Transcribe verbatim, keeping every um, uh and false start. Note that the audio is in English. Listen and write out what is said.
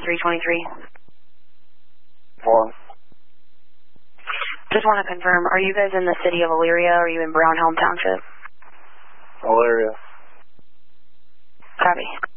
three twenty-three. One. Just want to confirm, are you guys in the city of Elyria or are you in Brown Helm Township? Elyria. Copy.